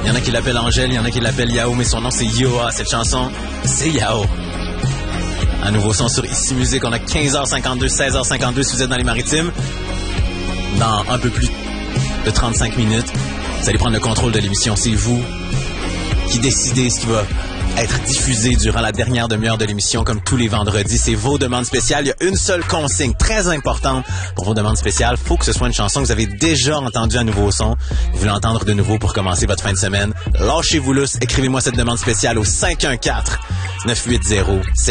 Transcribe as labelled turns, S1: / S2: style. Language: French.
S1: Il y en a qui l'appellent Angèle, il y en a qui l'appellent Yao, mais son nom c'est Yoa. Cette chanson, c'est Yao. Un nouveau son sur Ici Musique. On a 15h52, 16h52 si vous êtes dans les Maritimes. Dans un peu plus de 35 minutes, vous allez prendre le contrôle de l'émission. C'est vous qui décidez ce qui va être diffusé durant la dernière demi-heure de l'émission, comme tous les vendredis. C'est vos demandes spéciales. Il y a une seule consigne très importante pour vos demandes spéciales. Faut que ce soit une chanson que vous avez déjà entendue à nouveau son. Vous voulez l'entendre de nouveau pour commencer votre fin de semaine. Lâchez-vous lousse. Écrivez-moi cette demande spéciale au 514-980-7